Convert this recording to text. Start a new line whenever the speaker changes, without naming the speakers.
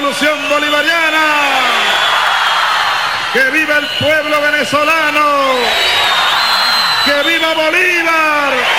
revolución bolivariana. ¡Que viva el pueblo venezolano! ¡Que viva Bolívar!